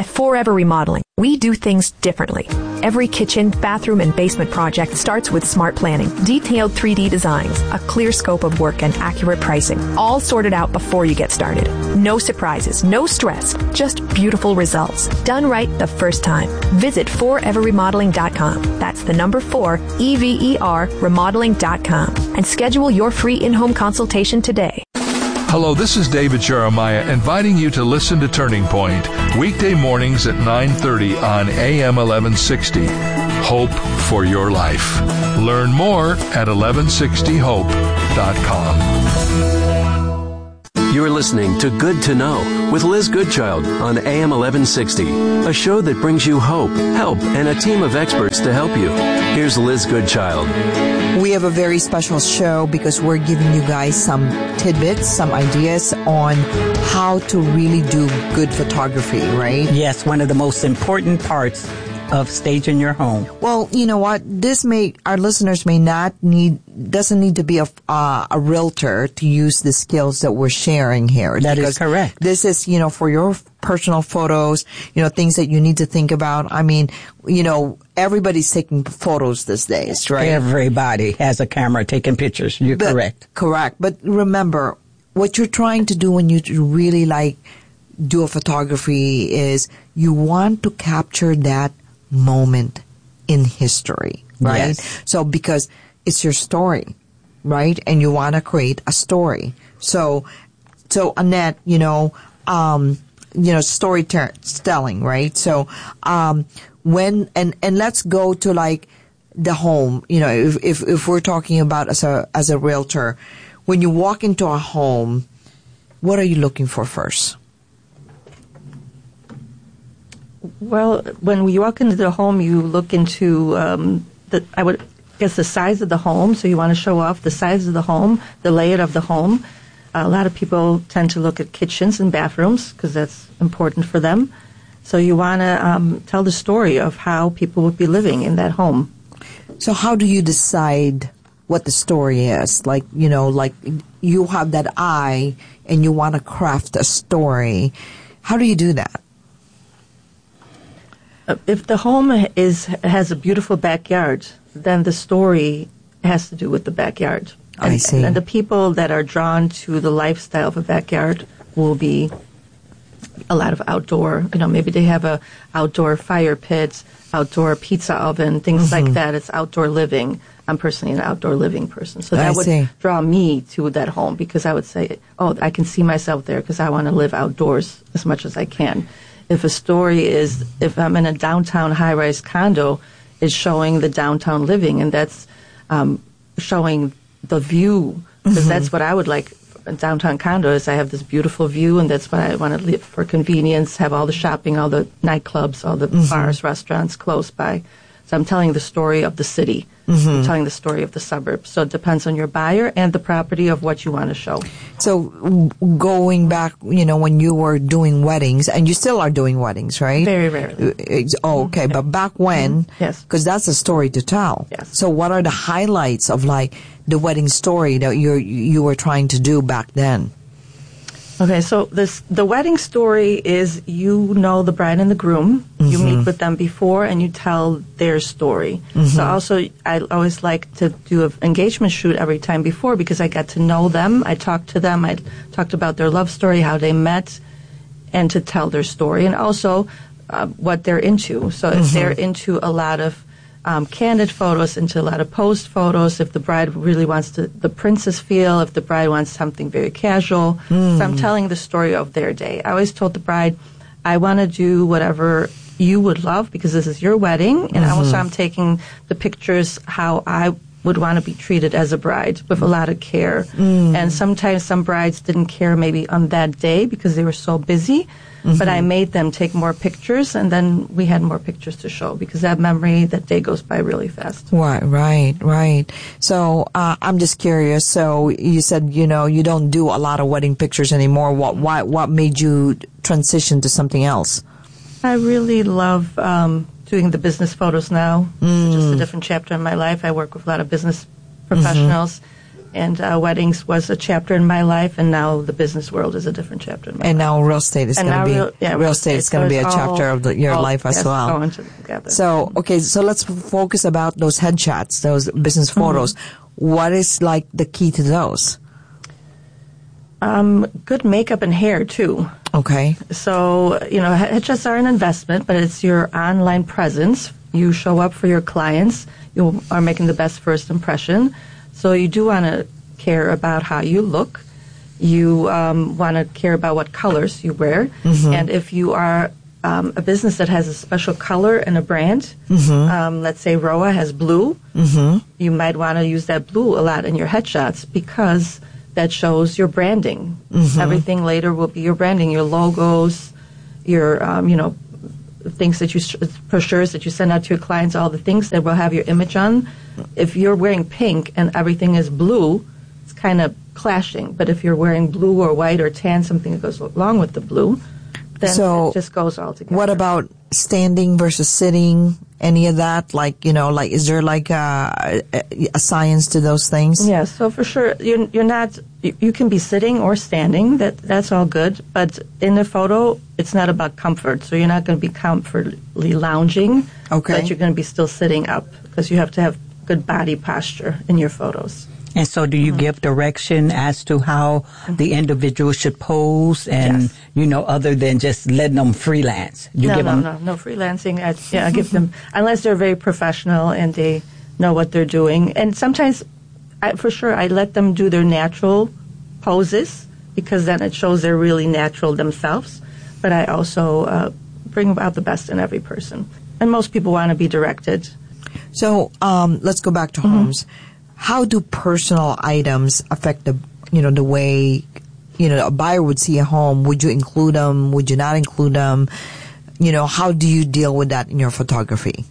At Forever Remodeling, we do things differently. Every kitchen, bathroom, and basement project starts with smart planning, detailed three D designs, a clear scope of work, and accurate pricing, all sorted out before you get started. No surprises, no stress, just beautiful results. Done right the first time. Visit forever remodeling dot com. That's the number four, E V E R, remodeling dot com. And schedule your free in-home consultation today. Hello, this is David Jeremiah, inviting you to listen to Turning Point, weekday mornings at nine thirty on A M eleven sixty. Hope for your life. Learn more at eleven sixty hope dot com. You're listening to Good to Know with Liz Goodchild on A M eleven sixty, a show that brings you hope, help, and a team of experts to help you. Here's Liz Goodchild. We have a very special show because we're giving you guys some tidbits, some ideas on how to really do good photography, right? Yes, one of the most important parts of staging your home. Well, you know what? This may, our listeners may not need, doesn't need to be a, uh, a realtor to use the skills that we're sharing here. That is correct. This is, you know, for your personal photos, you know, things that you need to think about. I mean, you know, everybody's taking photos these days, right? Everybody has a camera taking pictures. You're but, correct. Correct. But remember, what you're trying to do when you really like do a photography is you want to capture that moment in history, right? Yes. So because it's your story, right? And you want to create a story. So, so Annette, you know, um, you know, storytelling, right? So, um, when, and, and let's go to like the home, you know, if, if, if we're talking about as a, as a realtor, when you walk into a home, what are you looking for first? Well, when you walk into the home, you look into um, the, I would guess, the size of the home. So you want to show off the size of the home, the layout of the home. Uh, a lot of people tend to look at kitchens and bathrooms because that's important for them. So you want to um, tell the story of how people would be living in that home. So how do you decide what the story is? Like, you know, like you have that eye and you want to craft a story. How do you do that? If the home is has a beautiful backyard, then the story has to do with the backyard. And, I see. And the people that are drawn to the lifestyle of a backyard will be a lot of outdoor, you know, maybe they have a outdoor fire pit, outdoor pizza oven, things mm-hmm. like that. It's outdoor living. I'm personally an outdoor living person. So that I would see. draw me to that home because I would say, oh, I can see myself there because I want to live outdoors as much as I can. If a story is, if I'm in a downtown high-rise condo, it's showing the downtown living, and that's um, showing the view, because mm-hmm. that's what I would like. A downtown condo is I have this beautiful view, and that's what I want to live for convenience, have all the shopping, all the nightclubs, all the mm-hmm. bars, restaurants close by. So I'm telling the story of the city. Mm-hmm. I'm telling the story of the suburbs. So it depends on your buyer and the property of what you want to show. So going back, you know, when you were doing weddings, and you still are doing weddings, right? Very rarely. Oh, okay. Mm-hmm. But back when, mm-hmm. yes, because that's a story to tell. Yes. So what are the highlights of like the wedding story that you you were trying to do back then? Okay, so this the wedding story is you know the bride and the groom. Mm-hmm. You meet with them before and you tell their story. Mm-hmm. So also, I always like to do an engagement shoot every time before because I got to know them. I talked to them. I talked about their love story, how they met, and to tell their story, and also uh, what they're into. So mm-hmm. if they're into a lot of Um, candid photos, into a lot of posed photos, if the bride really wants to, the princess feel, if the bride wants something very casual. Mm. So I'm telling the story of their day. I always told the bride, I want to do whatever you would love because this is your wedding, and mm-hmm. also I'm taking the pictures how I would want to be treated as a bride with a lot of care. Mm. And sometimes some brides didn't care maybe on that day because they were so busy. Mm-hmm. But I made them take more pictures, and then we had more pictures to show because that memory, that day goes by really fast. Right, right, right. So uh, I'm just curious. So you said, you know, you don't do a lot of wedding pictures anymore. What, why, what made you transition to something else? I really love um, doing the business photos now. Mm. It's just a different chapter in my life. I work with a lot of business professionals. Mm-hmm. And uh, weddings was a chapter in my life, and now the business world is a different chapter in my and life. now real estate is And going to now be real- yeah, real real estate is estate. going to So be a it's chapter all- of the, your all- life as yes, well. going together. So okay, so let's focus about those headshots, those business photos. Mm-hmm. What is like the key to those? Um, good makeup and hair too. Okay. So, you know, headshots are an investment, but it's your online presence. You show up for your clients. You are making the best first impression. So you do want to care about how you look. You um, want to care about what colors you wear. Mhm. And if you are um, a business that has a special color and a brand, Mhm. um, let's say Roa has blue, Mm-hmm. you might want to use that blue a lot in your headshots because that shows your branding. Mhm. Everything later will be your branding, your logos, your, um, you know, things that you, brochures that you send out to your clients, all the things that will have your image on. If you're wearing pink and everything is blue, it's kind of clashing. But if you're wearing blue or white or tan, something that goes along with the blue, then So, it just goes all together. What about standing versus sitting? Any of that? Like, you know, like, is there like a, a, a science to those things? Yeah, so for sure, you're, you're not, you, you can be sitting or standing, that that's all good, but in the photo, it's not about comfort, so you're not going to be comfortably lounging, Okay. but you're going to be still sitting up, because you have to have good body posture in your photos. And so do you give direction as to how the individual should pose and, Yes. you know, other than just letting them freelance? You no, give no, them no, no freelancing. I, yeah, I give them, unless they're very professional and they know what they're doing. And sometimes, I, for sure, I let them do their natural poses because then it shows they're really natural themselves. But I also uh, bring out the best in every person. And most people want to be directed. So um, let's go back to homes. How do personal items affect the, you know, the way, you know, a buyer would see a home? Would you include them? Would you not include them? You know, how do you deal with that in your photography?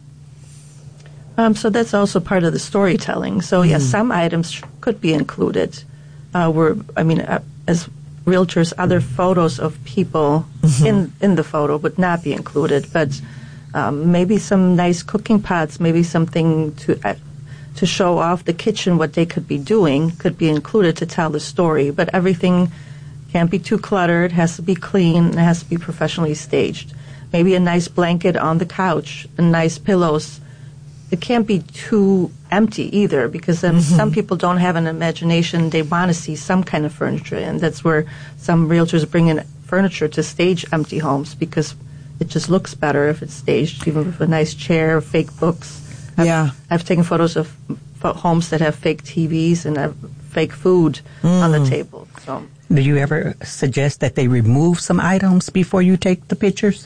Um, so that's also part of the storytelling. So yes, some items sh- could be included. Uh, we're, I mean, uh, as realtors, other photos of people in in the photo would not be included, but um, maybe some nice cooking pots, maybe something to uh, to show off the kitchen, what they could be doing, could be included to tell the story. But everything can't be too cluttered, has to be clean, and it has to be professionally staged. Maybe a nice blanket on the couch, and nice pillows. It can't be too empty either, because then some people don't have an imagination. They want to see some kind of furniture, and that's where some realtors bring in furniture to stage empty homes, because it just looks better if it's staged, even with a nice chair, fake books. I've, Yeah. I've taken photos of f- homes that have fake T Vs and have fake food on the table. So, Do you ever suggest that they remove some items before you take the pictures?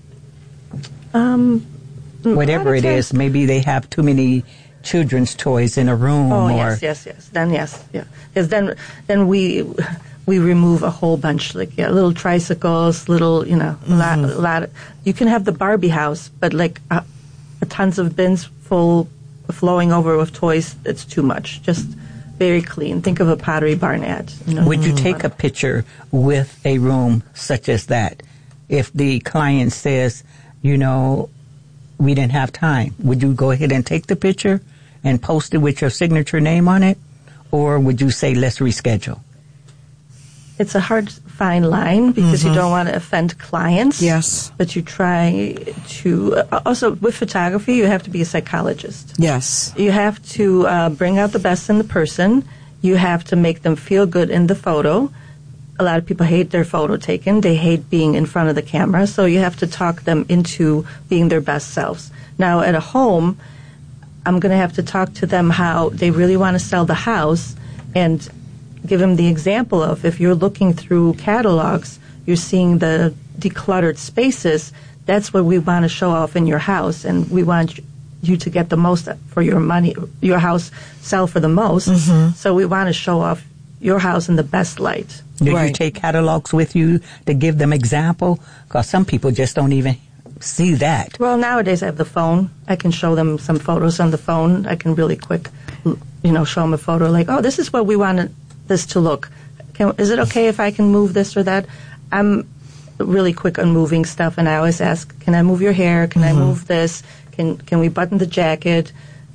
um, Whatever it is, maybe they have too many children's toys in a room, oh or yes, yes, yes. Then yes, yeah. Because then, then we we remove a whole bunch, like yeah, little tricycles, little you know, a lot, a lot. Of, you can have the Barbie house, but like uh, tons of bins full, flowing over with toys. It's too much. Just very clean. Think of a Pottery Barn ad. You know? would you take a picture with a room such as that? If the client says, you know, we didn't have time, would you go ahead and take the picture and post it with your signature name on it? Or would you say, let's reschedule? It's a hard fine line because you don't want to offend clients. Yes. But you try to, uh, also with photography, you have to be a psychologist. Yes. You have to uh, bring out the best in the person. You have to make them feel good in the photo. A lot of people hate their photo taken. They hate being in front of the camera. So you have to talk them into being their best selves. Now, at a home, I'm going to have to talk to them how they really want to sell the house and give them the example of if you're looking through catalogs, you're seeing the decluttered spaces. That's what we want to show off in your house, and we want you to get the most for your money, your house sell for the most. Mhm. So we want to show off your house in the best light. Do you take catalogs with you to give them example? Because some people just don't even see that. Well, nowadays I have the phone. I can show them some photos on the phone. I can really quick, you know, show them a photo like, oh, this is what we wanted this to look. Can, is it okay if I can move this or that? I'm really quick on moving stuff, and I always ask, can I move your hair? Can I move this? Can can we button the jacket?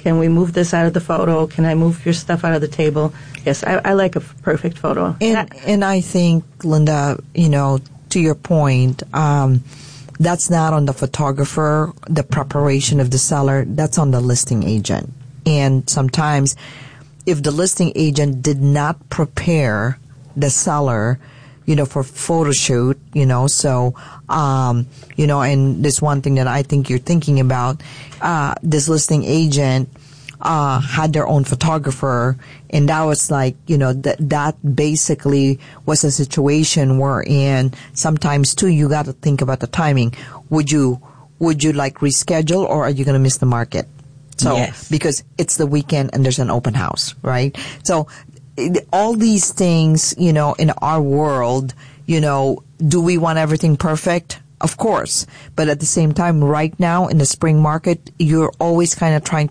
Can we move this out of the photo? Can I move your stuff out of the table? Yes, I, I like a f- perfect photo. And, and, I, and I think, Linda, you know, to your point, um, that's not on the photographer, the preparation of the seller. That's on the listing agent. And sometimes if the listing agent did not prepare the seller, you know, for photo shoot, you know, so, um, you know, and this one thing that I think you're thinking about, uh, this listing agent, uh, had their own photographer, and that was like, you know, that, that basically was a situation wherein sometimes too, you got to think about the timing. Would you, would you like reschedule, or are you going to miss the market? So, yes. Because it's the weekend and there's an open house, right? So, all these things, you know, in our world, you know, do we want everything perfect? Of course. But at the same time, right now in the spring market, you're always kind of trying